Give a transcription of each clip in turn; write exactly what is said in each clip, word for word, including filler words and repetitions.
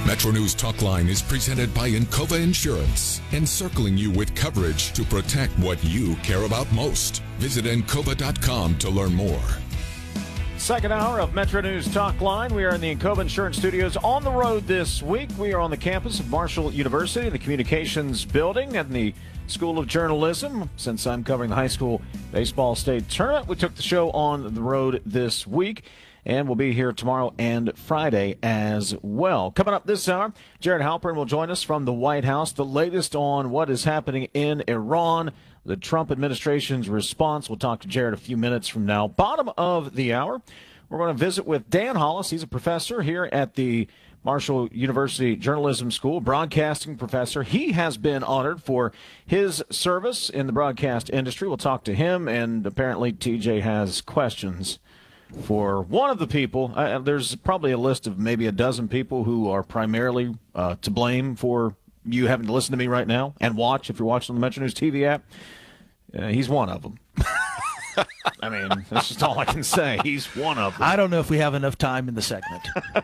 Metro News Talkline is presented by Encova Insurance, encircling you with coverage to protect what you care about most. Visit encova dot com to learn more. Second hour of Metro News Talkline. We are in the Encova Insurance Studios on the road this week. We are on the campus of Marshall University, the Communications Building, and the School of Journalism. Since I'm covering the high school baseball state tournament, we took the show on the road this week, and we'll be here tomorrow and Friday as well. Coming up this hour, Jared Halpern will join us from the White House. The latest on what is happening in Iran, the Trump administration's response. We'll talk to Jared a few minutes from now. Bottom of the hour, we're going to visit with Dan Hollis. He's a professor here at the Marshall University Journalism School, broadcasting professor. He has been honored for his service in the broadcast industry. We'll talk to him, and apparently T J has questions for one of the people. Uh, there's probably a list of maybe a dozen people who are primarily uh, to blame for you having to listen to me right now and watch if you're watching on the Metro News T V app. Uh, he's one of them. I mean, that's just all I can say. He's one of them. I don't know if we have enough time in the segment.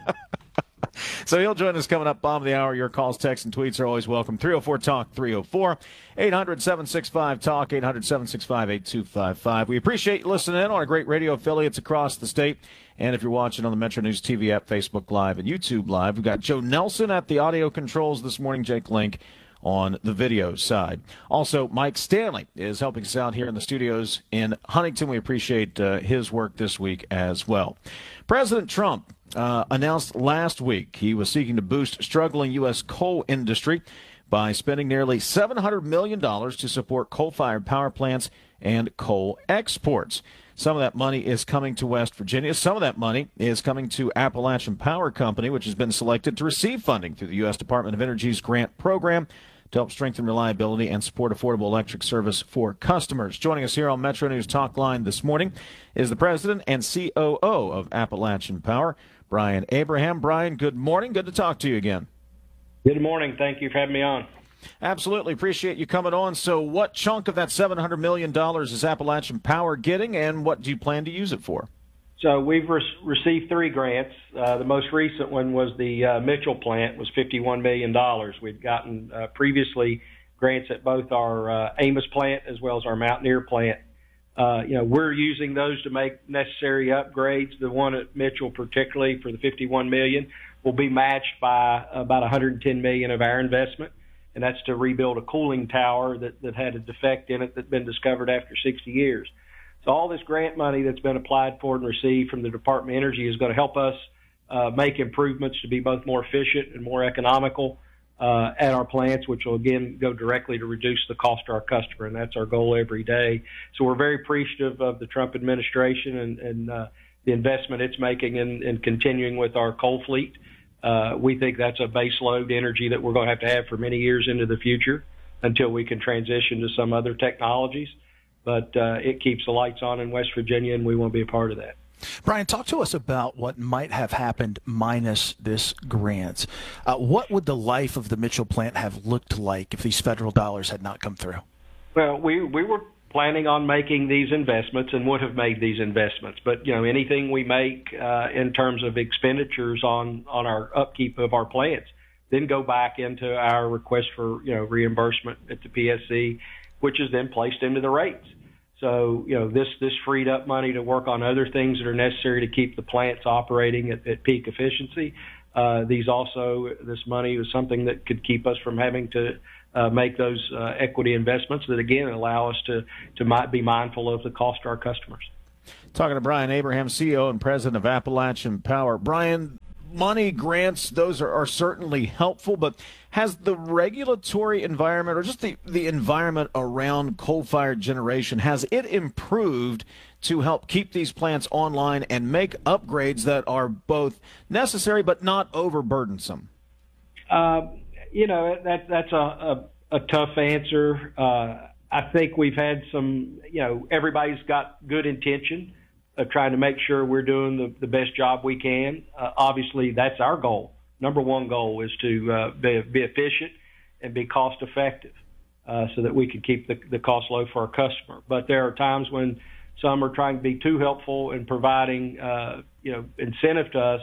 So he'll join us coming up, bottom of the hour. Your calls, texts, and tweets are always welcome. three oh four talk three oh four, eight hundred, seven six five, talk, eight hundred, seven six five, eight two five five. We appreciate you listening in on our great radio affiliates across the state. And if you're watching on the Metro News T V app, Facebook Live, and YouTube Live, we've got Joe Nelson at the audio controls this morning, Jake Link on the video side. Also, Mike Stanley is helping us out here in the studios in Huntington. We appreciate uh, his work this week as well. President Trump uh, announced last week he was seeking to boost struggling U S coal industry by spending nearly seven hundred million dollars to support coal-fired power plants and coal exports. Some of that money is coming to West Virginia. Some of that money is coming to Appalachian Power Company, which has been selected to receive funding through the U S Department of Energy's grant program to help strengthen reliability and support affordable electric service for customers. Joining us here on Metro News Talkline this morning is the president and C O O of Appalachian Power, Brian Abraham. Brian, good morning. Good to talk to you again. Good morning. Thank you for having me on. Absolutely. Appreciate you coming on. So what chunk of that seven hundred million dollars is Appalachian Power getting, and what do you plan to use it for? So we've re- received three grants. Uh, the most recent one was the uh, Mitchell plant, was fifty-one million dollars. We'd gotten uh, previously grants at both our uh, Amos plant as well as our Mountaineer plant. Uh, you know, we're using those to make necessary upgrades. The one at Mitchell, particularly for the fifty-one million dollars, will be matched by about one hundred ten million dollars of our investment, and that's to rebuild a cooling tower that, that had a defect in it that's been discovered after sixty years. So all this grant money that's been applied for and received from the Department of Energy is going to help us uh, make improvements to be both more efficient and more economical uh, at our plants, which will, again, go directly to reduce the cost to our customer, and that's our goal every day. So we're very appreciative of the Trump administration and, and uh, the investment it's making in, in continuing with our coal fleet. Uh, we think that's a base load energy that we're going to have to have for many years into the future until we can transition to some other technologies. But uh, it keeps the lights on in West Virginia, and we want to be a part of that. Brian, talk to us about what might have happened minus this grant. Uh, what would the life of the Mitchell plant have looked like if these federal dollars had not come through? Well, we, we were planning on making these investments and would have made these investments. But, you know, anything we make uh, in terms of expenditures on, on our upkeep of our plants then go back into our request for, you know, reimbursement at the P S C, which is then placed into the rates. So, you know, this, this freed up money to work on other things that are necessary to keep the plants operating at, at peak efficiency. Uh, these also, this money is something that could keep us from having to uh, make those uh, equity investments that, again, allow us to, to might be mindful of the cost to our customers. Talking to Brian Abraham, C E O and president of Appalachian Power. Brian, money, grants, those are, are certainly helpful, but has the regulatory environment or just the, the environment around coal-fired generation, has it improved to help keep these plants online and make upgrades that are both necessary but not overburdensome? Uh, you know, that, that's a, a, a tough answer. Uh, I think we've had some, you know, everybody's got good intention of trying to make sure we're doing the, the best job we can. Uh, obviously, that's our goal. Number one goal is to uh, be, be efficient and be cost effective uh, so that we can keep the, the cost low for our customer. But there are times when some are trying to be too helpful in providing, uh, you know, incentive to us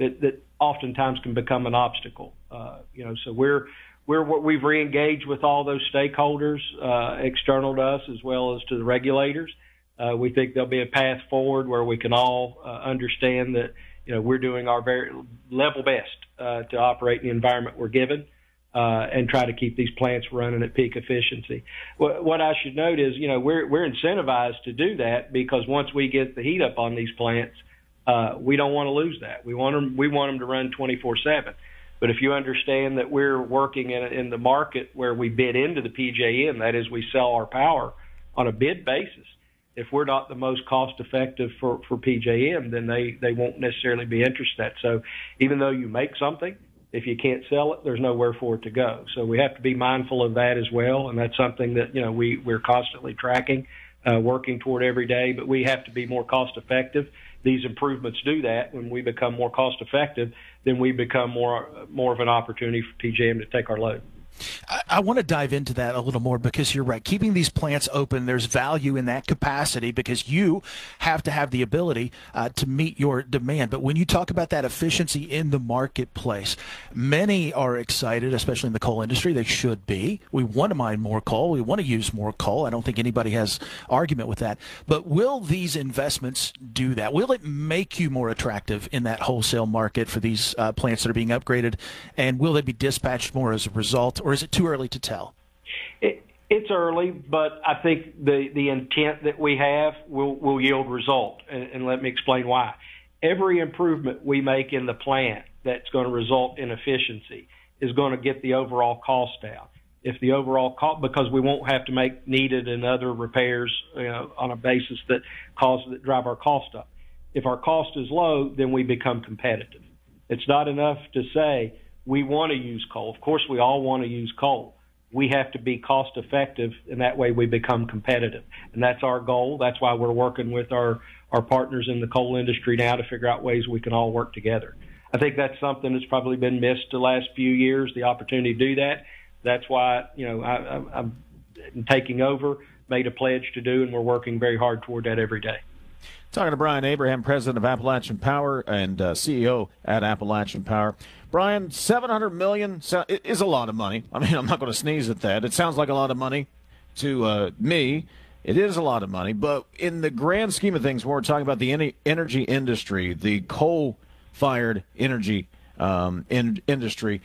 that, that oftentimes can become an obstacle. Uh, you know, so we're we're we've reengaged with all those stakeholders, uh, external to us as well as to the regulators. Uh, we think there'll be a path forward where we can all uh, understand that, you know, we're doing our very level best uh, to operate in the environment we're given uh, and try to keep these plants running at peak efficiency. What, what I should note is, you know, we're we're incentivized to do that because once we get the heat up on these plants, uh, we don't want to lose that. We want them we want them to run twenty-four seven. But if you understand that we're working in, in the market where we bid into the P J M, that is, we sell our power on a bid basis. If we're not the most cost effective for, for P J M, then they, they won't necessarily be interested. So even though you make something, if you can't sell it, there's nowhere for it to go. So we have to be mindful of that as well. And that's something that, you know, we, we're constantly tracking, uh, working toward every day, but we have to be more cost effective. These improvements do that. When we become more cost effective, then we become more, more of an opportunity for P J M to take our load. I, I want to dive into that a little more because you're right. Keeping these plants open, there's value in that capacity because you have to have the ability uh, to meet your demand. But when you talk about that efficiency in the marketplace, many are excited, especially in the coal industry. They should be. We want to mine more coal. We want to use more coal. I don't think anybody has argument with that. But will these investments do that? Will it make you more attractive in that wholesale market for these uh, plants that are being upgraded? And will they be dispatched more as a result? Or is it too early to tell? It, it's early, but I think the, the intent that we have will, will yield result. And, and let me explain why. Every improvement we make in the plant that's going to result in efficiency is going to get the overall cost down. If the overall cost, because we won't have to make needed and other repairs, you know, on a basis that cause that drive our cost up. If our cost is low, then we become competitive. It's not enough to say, we want to use coal. Of course, we all want to use coal. We have to be cost effective, and that way we become competitive. And that's our goal. That's why we're working with our, our partners in the coal industry now to figure out ways we can all work together. I think that's something that's probably been missed the last few years, the opportunity to do that. That's why, you know, I, I, I'm taking over, made a pledge to do, and we're working very hard toward that every day. Talking to Brian Abraham, president of Appalachian Power and uh, C E O at Appalachian Power. Brian, seven hundred million dollars is a lot of money. I mean, I'm not going to sneeze at that. It sounds like a lot of money to uh, me. It is a lot of money. But in the grand scheme of things, when we're talking about the energy industry, the coal-fired energy um, in industry,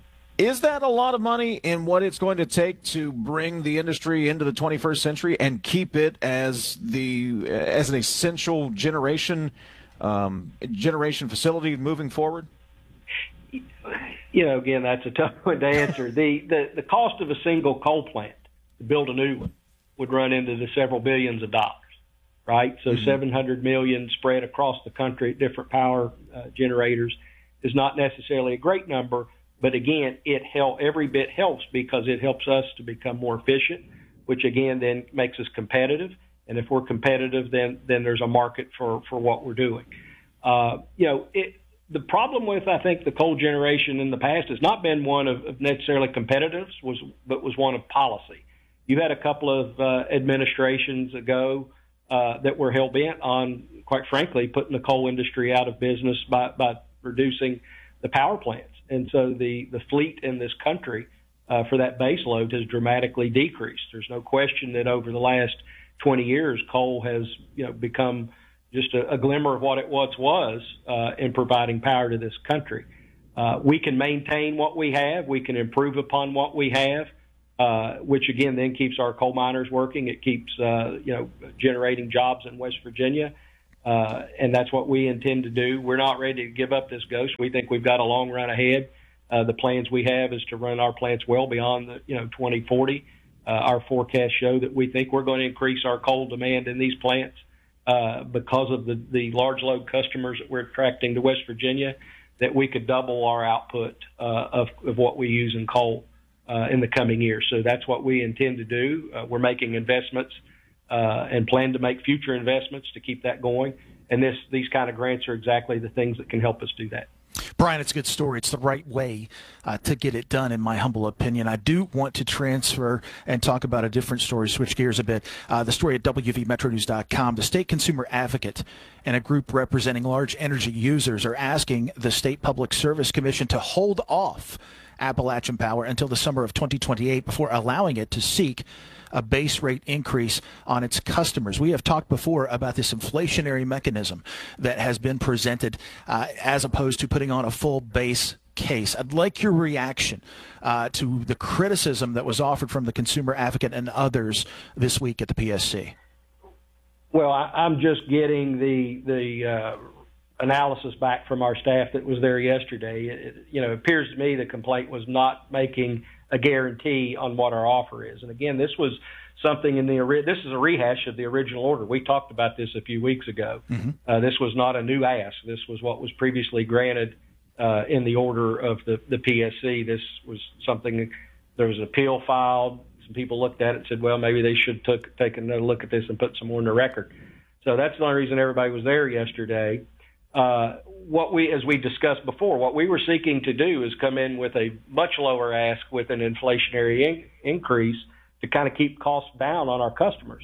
is that a lot of money in what it's going to take to bring the industry into the twenty-first century and keep it as the as an essential generation um, generation facility moving forward? You know, again, that's a tough one to answer. the, the the cost of a single coal plant to build a new one would run into the several billions of dollars, right? So mm-hmm. seven hundred million spread across the country at different power uh, generators is not necessarily a great number. But again, it help, every bit helps because it helps us to become more efficient, which again then makes us competitive. And if we're competitive, then then there's a market for, for what we're doing. Uh, you know, it, the problem with, I think, the coal generation in the past has not been one of, of necessarily competitiveness, was but was one of policy. You had a couple of uh, administrations ago uh, that were hell-bent on, quite frankly, putting the coal industry out of business by, by reducing the power plants. And so the, the fleet in this country uh, for that base load has dramatically decreased. There's no question that over the last twenty years, coal has, you know, become just a, a glimmer of what it once was uh, in providing power to this country. Uh, we can maintain what we have. We can improve upon what we have, uh, which again then keeps our coal miners working. It keeps uh, you know generating jobs in West Virginia. Uh, and that's what we intend to do. We're not ready to give up this ghost. We think we've got a long run ahead. Uh, the plans we have is to run our plants well beyond the, you know, twenty forty. Uh, our forecasts show that we think we're going to increase our coal demand in these plants uh, because of the, the large load customers that we're attracting to West Virginia, that we could double our output uh, of, of what we use in coal uh, in the coming years. So that's what we intend to do. Uh, we're making investments Uh, and plan to make future investments to keep that going. And this, these kind of grants are exactly the things that can help us do that. Brian, it's a good story. It's the right way uh, to get it done, in my humble opinion. I do want to transfer and talk about a different story, switch gears a bit. Uh, the story at W V Metro News dot com. The state consumer advocate and a group representing large energy users are asking the State Public Service Commission to hold off Appalachian Power until the summer of twenty twenty-eight before allowing it to seek a base rate increase on its customers. We have talked before about this inflationary mechanism that has been presented uh, as opposed to putting on a full base case. I'd like your reaction uh, to the criticism that was offered from the consumer advocate and others this week at the P S C. Well, I, I'm just getting the the uh, analysis back from our staff that was there yesterday. It, you know, it appears to me the complaint was not making a guarantee on what our offer is. And again, this was something in the, this is a rehash of the original order. We talked about this a few weeks ago. Mm-hmm. Uh, this was not a new ask. This was what was previously granted uh, in the order of the, the P S C. This was something, there was an appeal filed. Some people looked at it and said, well, maybe they should took, take another look at this and put some more in the record. So that's the only reason everybody was there yesterday. Uh, what we, as we discussed before, what we were seeking to do is come in with a much lower ask with an inflationary in, increase to kind of keep costs down on our customers.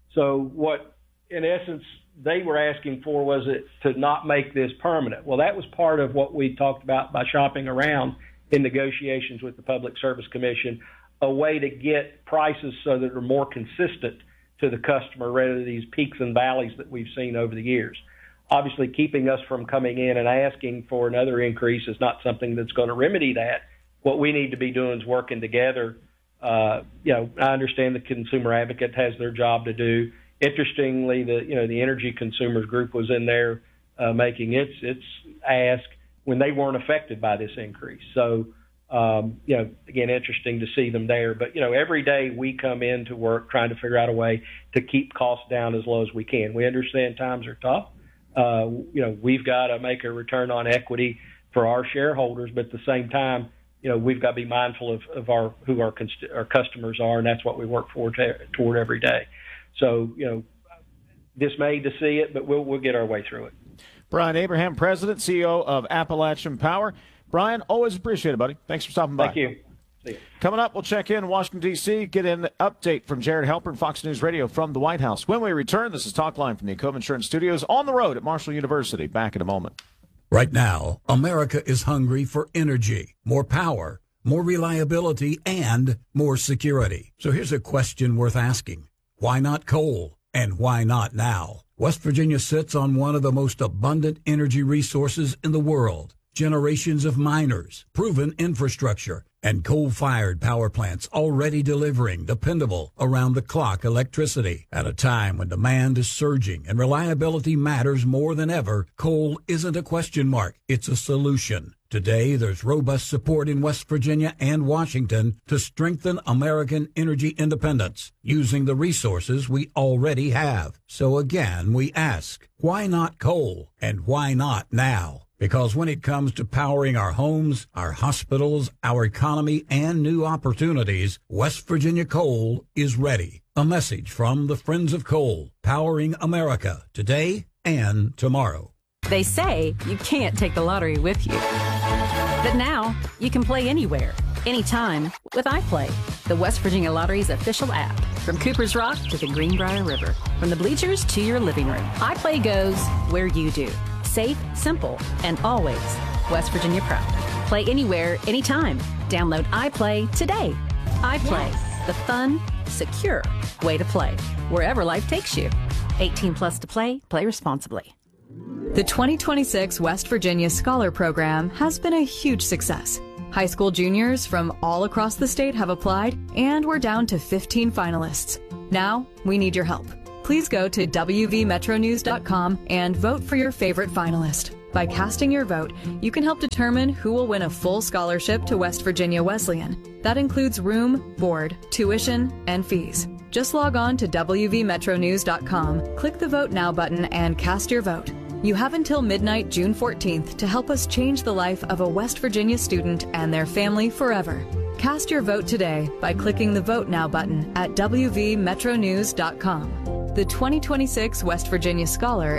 So what, in essence, they were asking for was it to not make this permanent. Well, that was part of what we talked about by shopping around in negotiations with the Public Service Commission, a way to get prices so that they're more consistent to the customer rather than these peaks and valleys that we've seen over the years. Obviously, keeping us from coming in and asking for another increase is not something that's going to remedy that. What we need to be doing is working together. Uh, you know, I understand the consumer advocate has their job to do. Interestingly, the you know the energy consumers group was in there uh, making its its ask when they weren't affected by this increase. So, um, you know, again, interesting to see them there. But you know, every day we come in to work trying to figure out a way to keep costs down as low as we can. We understand times are tough. Uh, you know, we've got to make a return on equity for our shareholders, but at the same time, you know, we've got to be mindful of, of our who our, const- our customers are, and that's what we work for t- toward every day. So, you know, dismayed to see it, but we'll we'll get our way through it. Brian Abraham, President, C E O of Appalachian Power. Brian, always appreciate it, buddy. Thanks for stopping by. Thank you. See you. Coming up, we'll check in Washington, D C, get an update from Jared Halpern, Fox News Radio from the White House. When we return, this is Talk Line from the Encova Insurance Studios on the road at Marshall University. Back in a moment. Right now, America is hungry for energy, more power, more reliability, and more security. So here's a question worth asking. Why not coal? And why not now? West Virginia sits on one of the most abundant energy resources in the world. Generations of miners, proven infrastructure, and coal-fired power plants already delivering dependable, around-the-clock electricity. At a time when demand is surging and reliability matters more than ever, coal isn't a question mark, it's a solution. Today, there's robust support in West Virginia and Washington to strengthen American energy independence using the resources we already have. So again, we ask, why not coal? And why not now? Because when it comes to powering our homes, our hospitals, our economy, and new opportunities, West Virginia Coal is ready. A message from the Friends of Coal, powering America today and tomorrow. They say you can't take the lottery with you. But now you can play anywhere, anytime with iPlay, the West Virginia Lottery's official app. From Cooper's Rock to the Greenbrier River, from the bleachers to your living room, iPlay goes where you do. Safe, simple, and always West Virginia proud. Play anywhere, anytime. Download iPlay today. iPlay, yes. The fun, secure way to play, wherever life takes you. eighteen plus to play. Play responsibly. The twenty twenty-six West Virginia Scholar Program has been a huge success. High school juniors from all across the state have applied, and we're down to fifteen finalists. Now, we need your help. Please go to W V Metro News dot com and vote for your favorite finalist. By casting your vote, you can help determine who will win a full scholarship to West Virginia Wesleyan. That includes room, board, tuition, and fees. Just log on to W V Metro News dot com, click the Vote Now button, and cast your vote. You have until midnight, June fourteenth, to help us change the life of a West Virginia student and their family forever. Cast your vote today by clicking the Vote Now button at W V Metro News dot com. The twenty twenty-six West Virginia Scholar